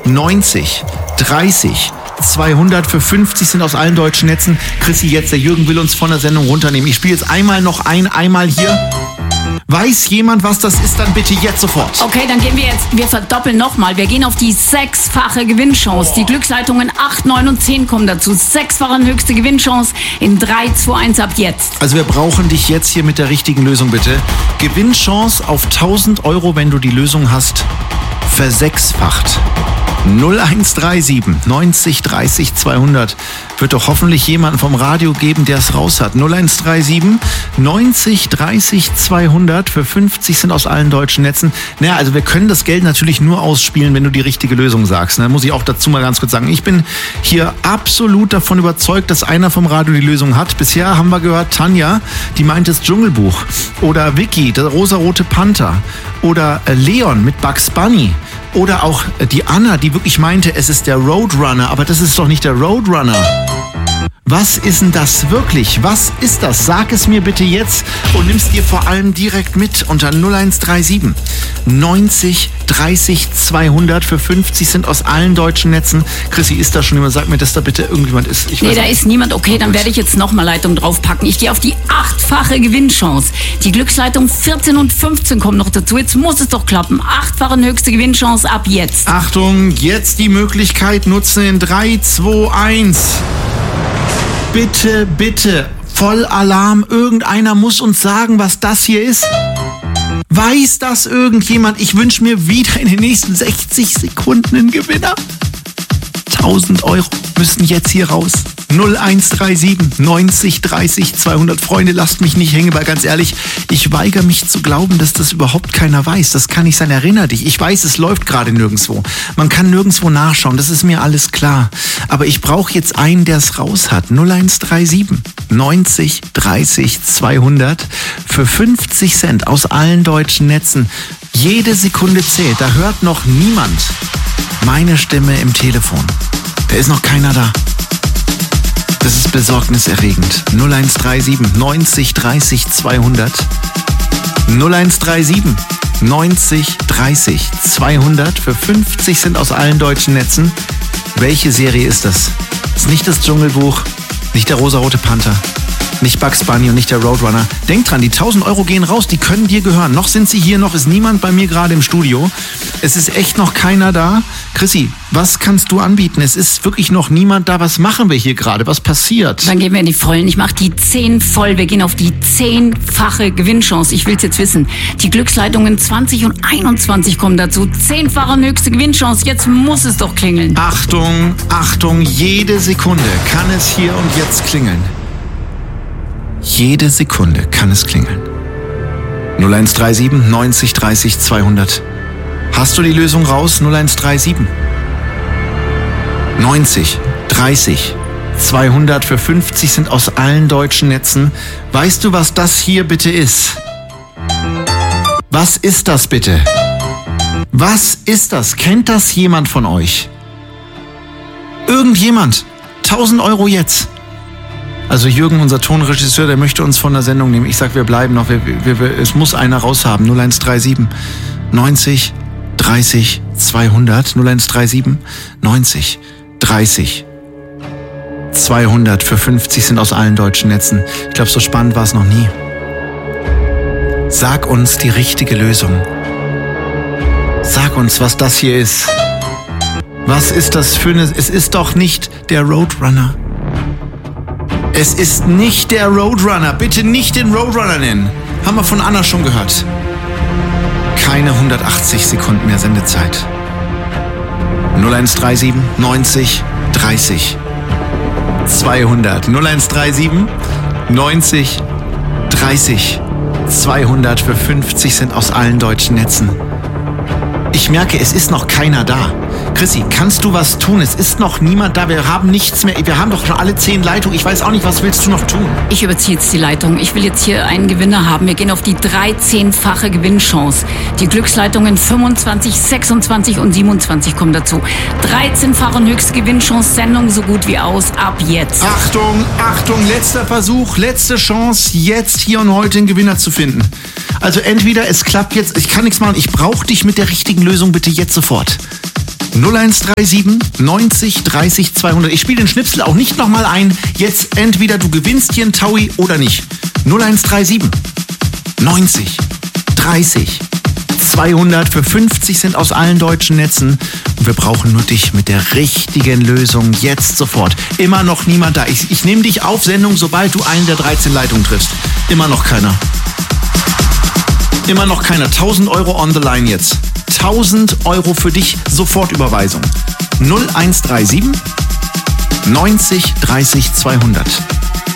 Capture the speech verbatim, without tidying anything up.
neunzig, dreißig, zweihundert für fünfzig sind aus allen deutschen Netzen. Chrissy, jetzt, der Jürgen will uns von der Sendung runternehmen. Ich spiele jetzt einmal noch ein, einmal hier. Weiß jemand, was das ist, dann bitte jetzt sofort. Okay, dann gehen wir jetzt, wir verdoppeln nochmal. Wir gehen auf die sechsfache Gewinnchance. Die Glücksleitungen acht, neun und zehn kommen dazu. Sechsfache höchste Gewinnchance in drei, zwei, eins ab jetzt. Also wir brauchen dich jetzt hier mit der richtigen Lösung, bitte. Gewinnchance auf tausend Euro, wenn du die Lösung hast, versechsfacht. null eins drei sieben neunzig dreißig zweihundert. Wird doch hoffentlich jemanden vom Radio geben, der es raus hat. null eins drei sieben neunzig dreißig zweihundert für fünfzig sind aus allen deutschen Netzen. Naja, also wir können das Geld natürlich nur ausspielen, wenn du die richtige Lösung sagst. Da muss ich auch dazu mal ganz kurz sagen. Ich bin hier absolut davon überzeugt, dass einer vom Radio die Lösung hat. Bisher haben wir gehört, Tanja, die meint das Dschungelbuch. Oder Vicky, der rosarote Panther. Oder Leon mit Bugs Bunny. Oder auch die Anna, die wirklich meinte, es ist der Roadrunner, aber das ist doch nicht der Roadrunner. Was ist denn das wirklich? Was ist das? Sag es mir bitte jetzt und nimm's dir vor allem direkt mit unter null eins drei sieben neunzig dreißig zweihundert für fünfzig sind aus allen deutschen Netzen. Chrissy, ist da schon jemand? Sag mir, dass da bitte irgendjemand ist. Ich nee, weiß da nicht. ist niemand. Okay, dann werde ich jetzt nochmal Leitung draufpacken. Ich gehe auf die achtfache Gewinnchance. Die Glücksleitung vierzehn und fünfzehn kommen noch dazu. Jetzt muss es doch klappen. Achtfache höchste Gewinnchance ab jetzt. Achtung, jetzt die Möglichkeit nutzen in drei, zwei, eins. Bitte, bitte, Vollalarm. Irgendeiner muss uns sagen, was das hier ist. Weiß das irgendjemand? Ich wünsche mir wieder in den nächsten sechzig Sekunden einen Gewinner. tausend Euro müssen jetzt hier raus. null eins drei sieben neunzig dreißig zweihundert. Freunde, lasst mich nicht hängen, weil ganz ehrlich, ich weigere mich zu glauben, dass das überhaupt keiner weiß. Das kann nicht sein. Erinner dich. Ich weiß, es läuft gerade nirgendwo. Man kann nirgendwo nachschauen. Das ist mir alles klar. Aber ich brauche jetzt einen, der es raus hat. null eins drei sieben neunzig dreißig zweihundert für fünfzig Cent aus allen deutschen Netzen. Jede Sekunde zählt. Da hört noch niemand meine Stimme im Telefon. Da ist noch keiner da. Das ist besorgniserregend. null eins drei sieben neunzig dreißig zweihundert. null eins drei sieben neunzig dreißig zweihundert für fünfzig sind aus allen deutschen Netzen. Welche Serie ist das? Das ist nicht das Dschungelbuch, nicht der rosarote Panther, nicht Bugs Bunny und nicht der Roadrunner. Denk dran, die tausend Euro gehen raus, die können dir gehören. Noch sind sie hier, noch ist niemand bei mir gerade im Studio. Es ist echt noch keiner da. Chrissy, was kannst du anbieten? Es ist wirklich noch niemand da. Was machen wir hier gerade? Was passiert? Dann gehen wir in die Vollen. Ich mache die zehn voll. Wir gehen auf die zehnfache Gewinnchance. Ich will's jetzt wissen. Die Glücksleitungen zwanzig und einundzwanzig kommen dazu. Zehnfache höchste Gewinnchance. Jetzt muss es doch klingeln. Achtung, Achtung, jede Sekunde kann es hier und jetzt klingeln. Jede Sekunde kann es klingeln. null eins drei sieben neunzig dreißig zweihundert. Hast du die Lösung raus? null eins drei sieben neunzig dreißig zweihundert für fünfzig sind aus allen deutschen Netzen. Weißt du, was das hier bitte ist? Was ist das bitte? Was ist das? Kennt das jemand von euch? Irgendjemand? tausend Euro jetzt. Also Jürgen, unser Tonregisseur, der möchte uns von der Sendung nehmen. Ich sag, wir bleiben noch. Wir, wir, wir, es muss einer raushaben. null eins drei sieben neunzig dreißig zweihundert. null eins drei sieben neunzig dreißig zweihundert für fünfzig sind aus allen deutschen Netzen. Ich glaube, so spannend war es noch nie. Sag uns die richtige Lösung. Sag uns, was das hier ist. Was ist das für eine... Es ist doch nicht der Roadrunner. Es ist nicht der Roadrunner. Bitte nicht den Roadrunner nennen. Haben wir von Anna schon gehört. Keine hundertachtzig Sekunden mehr Sendezeit. null eins drei sieben neunzig dreißig zweihundert. null eins drei sieben neunzig dreißig zweihundert für fünfzig sind aus allen deutschen Netzen. Ich merke, es ist noch keiner da. Chrissy, kannst du was tun? Es ist noch niemand da. Wir haben nichts mehr. Wir haben doch schon alle zehn Leitungen. Ich weiß auch nicht, was willst du noch tun? Ich überziehe jetzt die Leitung. Ich will jetzt hier einen Gewinner haben. Wir gehen auf die dreizehnfache Gewinnchance. Die Glücksleitungen fünfundzwanzig, sechsundzwanzig und siebenundzwanzig kommen dazu. dreizehnfache höchste Gewinnchance. Sendung so gut wie aus. Ab jetzt. Achtung, Achtung, letzter Versuch, letzte Chance, jetzt hier und heute einen Gewinner zu finden. Also entweder es klappt jetzt, ich kann nichts machen, ich brauche dich mit der richtigen Lösung bitte jetzt sofort. null eins drei sieben neunzig dreißig zweihundert. Ich spiele den Schnipsel auch nicht nochmal ein. Jetzt entweder du gewinnst hier einen Taui oder nicht. null eins drei sieben neunzig dreißig zweihundert für fünfzig Cent aus allen deutschen Netzen. Und wir brauchen nur dich mit der richtigen Lösung jetzt sofort. Immer noch niemand da. Ich, ich nehme dich auf Sendung, sobald du einen der dreizehn Leitungen triffst. Immer noch keiner. Immer noch keiner. tausend Euro on the line jetzt. tausend Euro für dich, Sofortüberweisung. null eins drei sieben neunzig dreißig zweihundert.